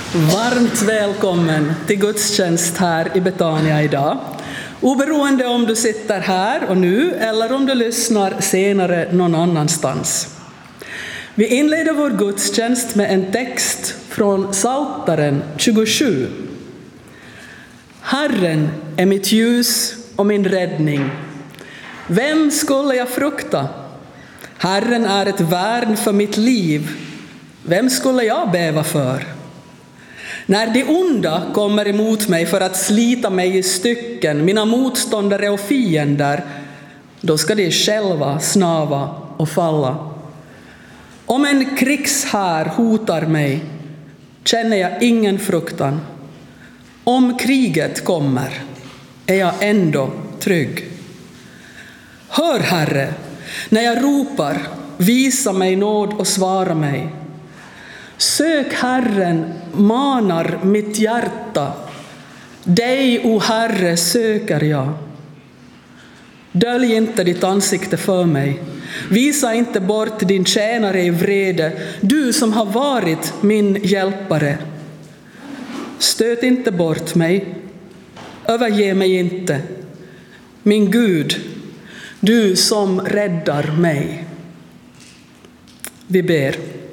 Varmt välkommen till gudstjänst här i Betania idag. Oberoende om du sitter här och nu eller om du lyssnar senare någon annanstans. Vi inleder vår gudstjänst med en text från Psaltaren 27. Herren är mitt ljus och min räddning. Vem skulle jag frukta? Herren är ett värn för mitt liv. Vem skulle jag bäva för? När de onda kommer emot mig för att slita mig i stycken, mina motståndare och fiender, då ska de själva snava och falla. Om en krigshär hotar mig, känner jag ingen fruktan. Om kriget kommer, är jag ändå trygg. Hör, Herre, när jag ropar, visa mig nåd och svara mig. Sök Herren, manar mitt hjärta. Dig, o Herre, söker jag. Dölj inte ditt ansikte för mig. Visa inte bort din tjänare i vrede, du som har varit min hjälpare. Stöt inte bort mig, överge mig inte. Min Gud, du som räddar mig. Vi ber.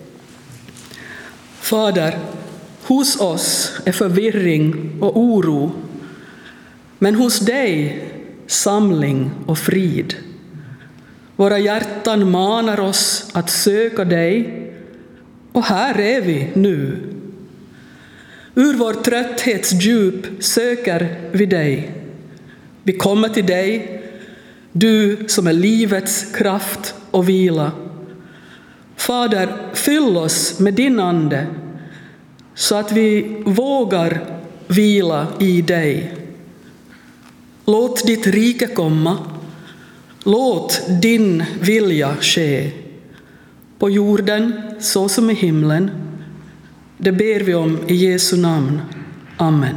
Fader, hos oss är förvirring och oro, men hos dig samling och frid. Våra hjärtan manar oss att söka dig, och här är vi nu. Ur vår trötthets djup söker vi dig. Vi kommer till dig, du som är livets kraft och vila. Fader, fyll oss med din ande så att vi vågar vila i dig. Låt ditt rike komma. Låt din vilja ske. På jorden så som i himlen. Det ber vi om i Jesu namn. Amen.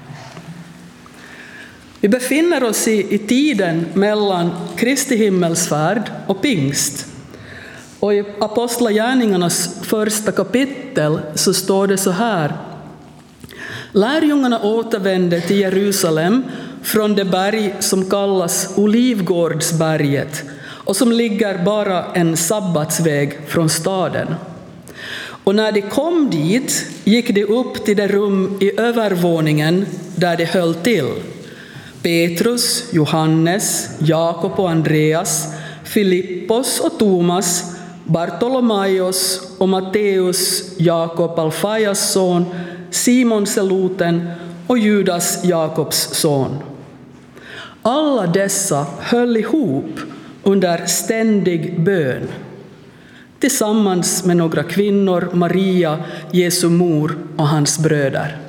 Vi befinner oss i tiden mellan Kristi himmelsfärd och pingst. Och i Apostlagärningarnas första kapitel så står det så här. Lärjungarna återvände till Jerusalem från det berg som kallas Olivgårdsberget och som ligger bara en sabbatsväg från staden. Och när de kom dit gick de upp till det rum i övervåningen där de höll till. Petrus, Johannes, Jakob och Andreas, Filippos och Thomas, Bartolomaios och Matteus, Jakob Alfaias son, Simon Seloten och Judas Jakobs son. Alla dessa höll ihop under ständig bön, tillsammans med några kvinnor, Maria, Jesu mor och hans bröder.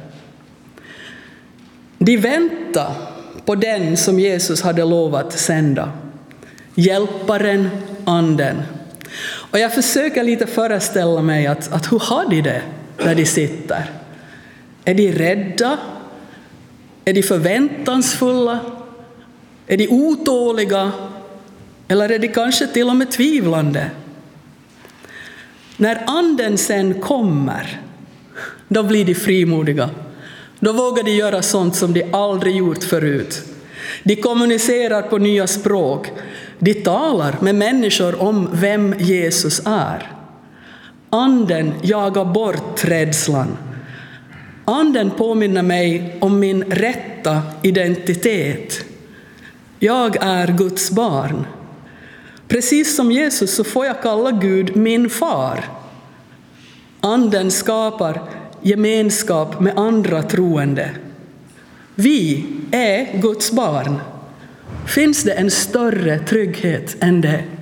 De väntade på den som Jesus hade lovat sända, hjälparen, anden. Och jag försöker lite föreställa mig att hur har de det där de sitter? Är de rädda? Är de förväntansfulla? Är de otåliga? Eller är de kanske till och med tvivlande? När anden sen kommer, då blir de frimodiga. Då vågar de göra sånt som de aldrig gjort förut. De kommunicerar på nya språk. De talar med människor om vem Jesus är. Anden jagar bort rädslan. Anden påminner mig om min rätta identitet. Jag är Guds barn. Precis som Jesus så får jag kalla Gud min far. Anden skapar gemenskap med andra troende. Vi är Guds barn. Finns det en större trygghet än det?